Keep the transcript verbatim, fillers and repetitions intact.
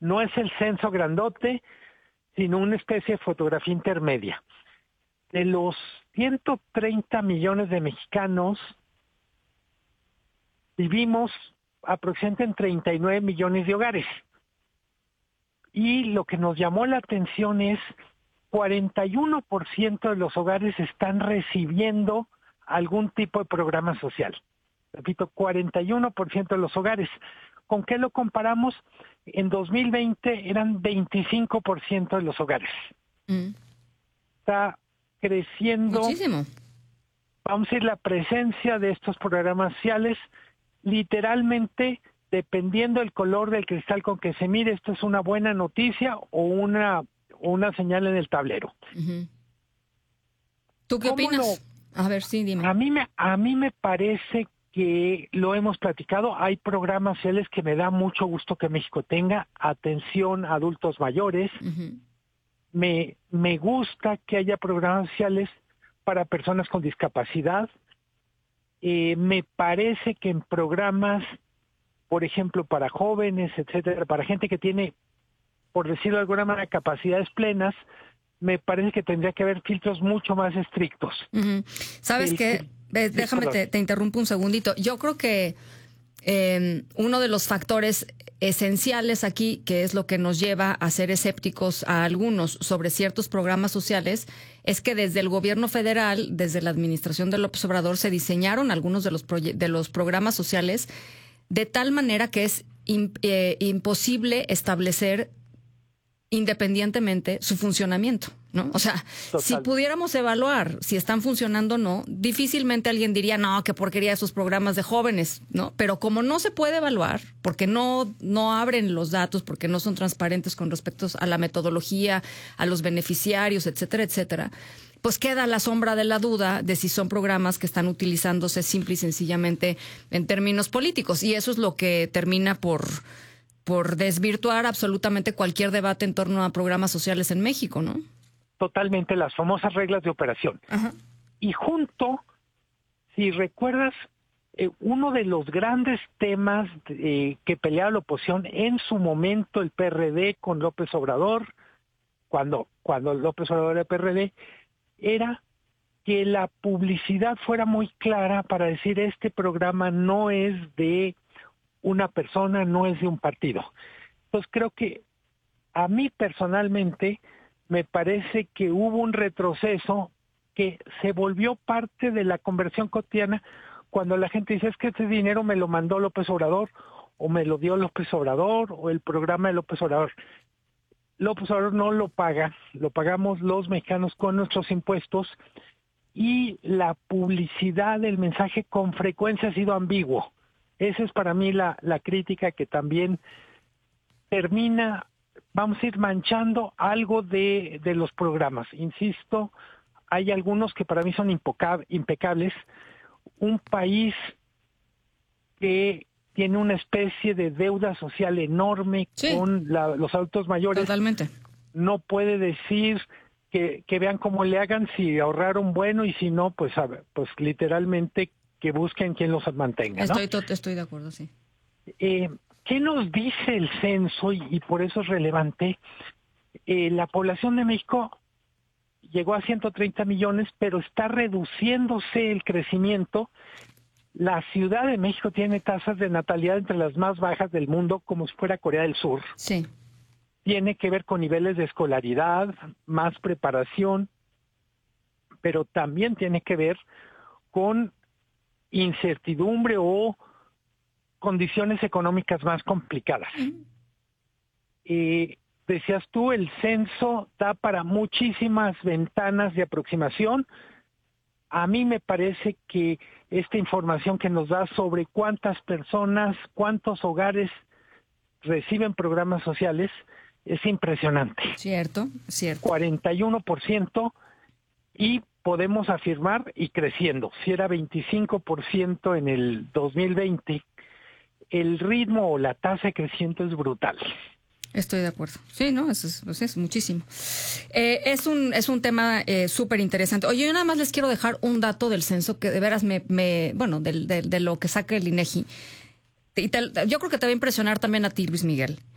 no es el censo grandote, sino una especie de fotografía intermedia. De los ciento treinta millones de mexicanos, vivimos aproximadamente en treinta y nueve millones de hogares. Y lo que nos llamó la atención es cuarenta y uno por ciento de los hogares están recibiendo algún tipo de programa social. Repito, cuarenta y uno por ciento de los hogares. ¿Con qué lo comparamos? En dos mil veinte eran veinticinco por ciento de los hogares. Mm. Está creciendo. Muchísimo. Vamos a decir, la presencia de estos programas sociales, literalmente, dependiendo del color del cristal con que se mire, esto es una buena noticia o una, una señal en el tablero. Uh-huh. ¿Tú qué opinas? Lo, a ver, sí, dime. A mí me, a mí me parece que lo hemos platicado, hay programas sociales que me da mucho gusto que México tenga, atención a adultos mayores, uh-huh. me, me gusta que haya programas sociales para personas con discapacidad, eh, me parece que en programas, por ejemplo, para jóvenes, etcétera, para gente que tiene, por decirlo de alguna manera, capacidades plenas, me parece que tendría que haber filtros mucho más estrictos. Uh-huh. ¿Sabes qué? Que, Déjame, te, te interrumpo un segundito. Yo creo que eh, uno de los factores esenciales aquí, que es lo que nos lleva a ser escépticos a algunos sobre ciertos programas sociales, es que desde el gobierno federal, desde la administración de López Obrador, se diseñaron algunos de los, proye- de los programas sociales de tal manera que es imp- eh, imposible establecer independientemente su funcionamiento, ¿no? O sea, Total. Si pudiéramos evaluar si están funcionando o no, difícilmente alguien diría, no, qué porquería esos programas de jóvenes, ¿no? Pero como no se puede evaluar, porque no, no abren los datos, porque no son transparentes con respecto a la metodología, a los beneficiarios, etcétera, etcétera, pues queda a la sombra de la duda de si son programas que están utilizándose simple y sencillamente en términos políticos. Y eso es lo que termina por... por desvirtuar absolutamente cualquier debate en torno a programas sociales en México, ¿no? Totalmente, las famosas reglas de operación. Ajá. Y junto, si recuerdas, eh, uno de los grandes temas eh, que peleaba la oposición en su momento el P R D con López Obrador, cuando, cuando López Obrador era P R D, era que la publicidad fuera muy clara para decir este programa no es de una persona, no es de un partido. Entonces creo que a mí personalmente me parece que hubo un retroceso que se volvió parte de la conversión cotidiana cuando la gente dice es que este dinero me lo mandó López Obrador o me lo dio López Obrador o el programa de López Obrador. López Obrador no lo paga, lo pagamos los mexicanos con nuestros impuestos y la publicidad del mensaje con frecuencia ha sido ambiguo. Esa es para mí la, la crítica que también termina, vamos a ir manchando algo de, de los programas. Insisto, hay algunos que para mí son impoca- impecables. Un país que tiene una especie de deuda social enorme sí. con la, los adultos mayores. Totalmente. No puede decir que, que vean cómo le hagan si ahorraron bueno y si no, pues, a ver, pues literalmente que busquen quien los mantenga, ¿no? Estoy, estoy de acuerdo, sí. Eh, ¿Qué nos dice el censo? Y, y por eso es relevante. Eh, la población de México llegó a ciento treinta millones, pero está reduciéndose el crecimiento. La Ciudad de México tiene tasas de natalidad entre las más bajas del mundo, como si fuera Corea del Sur. Sí. Tiene que ver con niveles de escolaridad, más preparación, pero también tiene que ver con incertidumbre o condiciones económicas más complicadas. Uh-huh. Eh, decías tú, el censo da para muchísimas ventanas de aproximación. A mí me parece que esta información que nos da sobre cuántas personas, cuántos hogares reciben programas sociales es impresionante. Cierto, cierto. cuarenta y uno por ciento y podemos afirmar, y creciendo, si era veinticinco por ciento en el dos mil veinte, el ritmo o la tasa de crecimiento es brutal. Estoy de acuerdo. Sí, no, eso es, eso es muchísimo. Eh, es un es un tema eh, súper interesante. Oye, yo nada más les quiero dejar un dato del censo que de veras me, me bueno, de, de, de lo que saca el INEGI. Y te, yo creo que te va a impresionar también a ti, Luis Miguel.